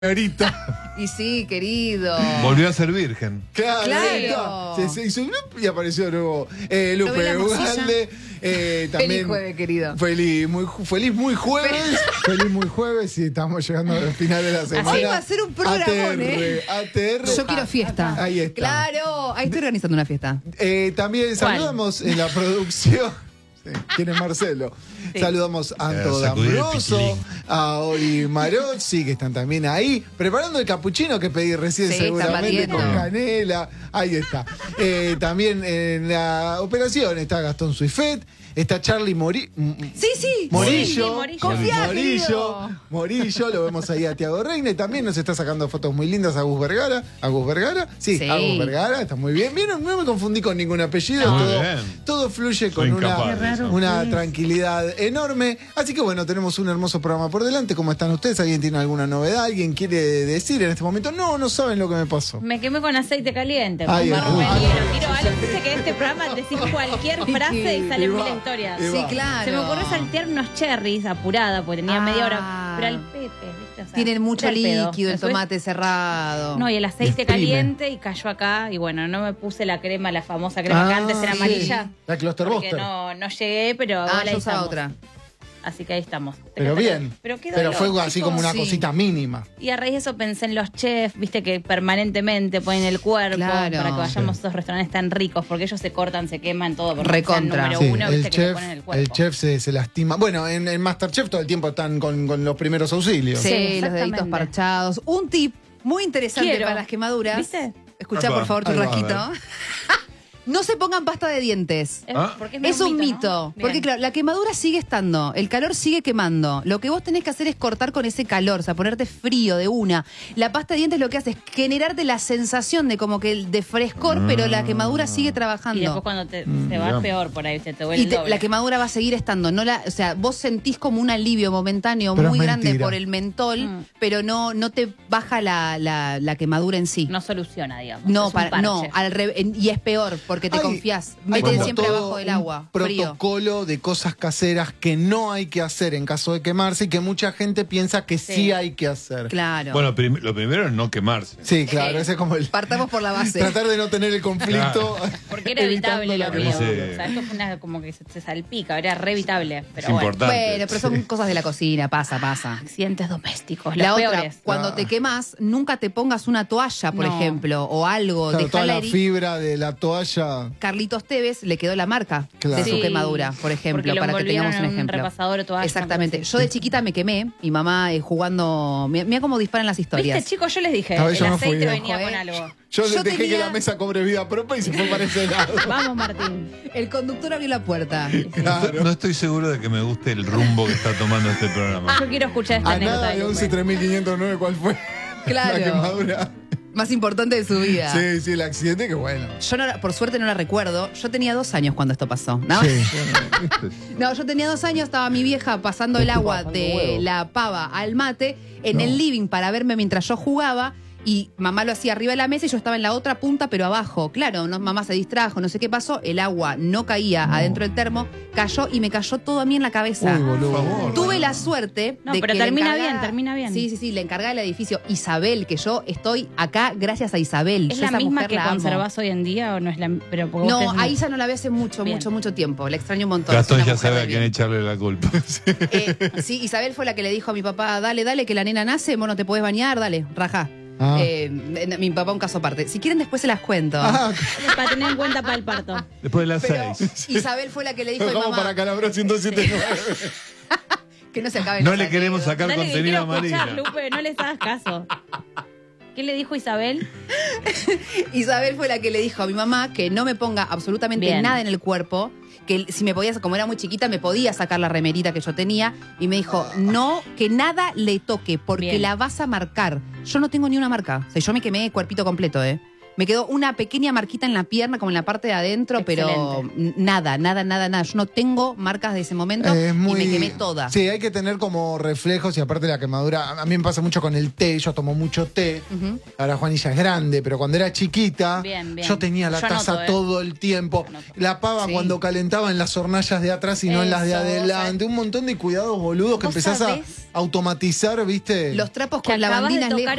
Señorita. Y sí, querido. Volvió a ser virgen. Claro. Se hizo y apareció de nuevo Lupe Ugalde. También Feliz jueves, querido. Feliz muy jueves. Feliz muy jueves y estamos llegando al final de la semana. Hoy va a ser un programón, ATR. Yo quiero fiesta. Ahí está. Claro, ahí estoy organizando una fiesta. También saludamos en la producción. Sí, ¿quién es Marcelo? Sí. Saludamos a Anto D'Ambroso, a Ori Marozzi, que están también ahí, preparando el capuchino que pedí recién, seguramente con canela. Ahí está. También en la operación está Gastón Suifet, está Charlie Morillo. Morillo, lo vemos ahí a Tiago Reina, y también nos está sacando fotos muy lindas a Gus Vergara. ¿Agus Vergara? Sí, Agus Vergara, está muy bien. ¿Vieron? No me confundí con ningún apellido. Todo fluye con una tranquilidad enorme. Así que bueno, tenemos un hermoso programa por delante. ¿Cómo están ustedes? ¿Alguien tiene alguna novedad? ¿Alguien quiere decir en este momento? No saben lo que me pasó. Me quemé con aceite caliente. Ay, tiro algo. Dice que en este programa decís cualquier frase y salen mil historias. Sí, claro. Se me ocurrió saltear unos cherries apurada, porque tenía media hora. Pero al pepe, ¿viste? O sea, tienen mucho líquido, el después, tomate cerrado. No, y el aceite caliente y cayó acá. Y bueno, no me puse la crema, la famosa crema que antes era amarilla. La Cluster Buster. No llegué, pero yo usaba otra. Así que ahí estamos. Pero bien. Pero fue así como una cosita mínima. Y a raíz de eso pensé en los chefs, viste, que permanentemente ponen el cuerpo para que vayamos a esos restaurantes tan ricos, porque ellos se cortan, se queman todo. Recontra. Número uno, viste, que le ponen el cuerpo. El chef se lastima. Bueno, en Masterchef todo el tiempo están con los primeros auxilios. Sí, los deditos parchados. Un tip muy interesante para las quemaduras. ¿Viste? Escuchá, por favor, tu rasquito. No se pongan pasta de dientes. Es un mito. ¿No? Porque claro, la quemadura sigue estando, el calor sigue quemando. Lo que vos tenés que hacer es cortar con ese calor, o sea, ponerte frío de una. La pasta de dientes lo que hace es generarte la sensación de como que de frescor, pero la quemadura sigue trabajando. Y después cuando te vas peor por ahí, te duele el doble. La quemadura va a seguir estando. O sea, vos sentís como un alivio momentáneo muy grande por el mentol, pero no te baja la quemadura en sí. No soluciona, digamos. No, al revés. Y es peor. Porque te confías, meten siempre abajo del agua. Protocolo de cosas caseras que no hay que hacer en caso de quemarse y que mucha gente piensa que sí hay que hacer. Claro. Bueno, lo primero es no quemarse. Sí, claro, ese es como el. Partamos por la base. Tratar de no tener el conflicto. Claro. Porque era evitable lo mío. O sea, esto fue como que se salpica, era re evitable. Pero es importante. Bueno, pero son cosas de la cocina, pasa. Accidentes domésticos, la los otra, peores. Cuando te quemas, nunca te pongas una toalla, por ejemplo, o algo. Claro, toda la fibra de la toalla. Carlitos Tevez le quedó la marca de su quemadura, por ejemplo, para que tengamos un ejemplo. Repasador o toalla. Exactamente. Yo de chiquita me quemé, mi mamá jugando. Mira cómo disparan las historias. Viste, chicos, yo les dije, el aceite venía con algo. Yo dejé que la mesa cobre vida propia y se fue para ese lado. Vamos, Martín. El conductor abrió la puerta. Claro. No estoy seguro de que me guste el rumbo que está tomando este programa. Yo quiero escuchar esta anécdota. Nada de 11.3509, ¿cuál fue? Claro. La quemadura más importante de su vida. Sí, el accidente, que bueno. Yo por suerte no la recuerdo. Yo tenía 2 años cuando esto pasó, ¿no? Sí. No, yo tenía 2 años, estaba mi vieja pasando el agua de la pava al mate en el living para verme mientras yo jugaba. Y mamá lo hacía arriba de la mesa y yo estaba en la otra punta, pero abajo. Claro, mamá se distrajo, no sé qué pasó. El agua no caía adentro del termo, cayó y me cayó todo a mí en la cabeza. Uy, boludo. Tuve la suerte de pero que termina bien. Sí, la encargada del edificio, Isabel, que yo estoy acá gracias a Isabel. ¿Es yo la misma que conservás hoy en día o no es la No, ahí ya no la veo hace mucho tiempo. La extraño un montón. Gastón ya sabe a quién echarle la culpa. Sí, Isabel fue la que le dijo a mi papá, dale, que la nena nace, vos no te podés bañar, dale, rajá. Mi papá un caso aparte. Si quieren después se las cuento. Para tener en cuenta para el parto. Después de las 6. Isabel fue la que le dijo a mi Vamos mamá. para Calabró 107.9. Que no se acabe. No le queremos sacar contenido a Marina. Lupe, no les hagas caso. ¿Qué le dijo Isabel? Isabel fue la que le dijo a mi mamá que no me ponga absolutamente nada en el cuerpo, que si me podía, como era muy chiquita, me podía sacar la remerita que yo tenía, y me dijo, no, que nada le toque, porque la vas a marcar. Yo no tengo ni una marca. O sea, yo me quemé cuerpito completo, Me quedó una pequeña marquita en la pierna, como en la parte de adentro, Excelente. pero nada. Yo no tengo marcas de ese momento y me quemé toda. Sí, hay que tener como reflejos y aparte la quemadura. A mí me pasa mucho con el té, yo tomo mucho té. Ahora Juani ya es grande, pero cuando era chiquita, yo tenía la taza todo el tiempo. La pava cuando calentaba en las hornallas de atrás y no en las de adelante. Un montón de cuidados boludos que empezás a automatizar, ¿viste? Los trapos con lavandina lejos.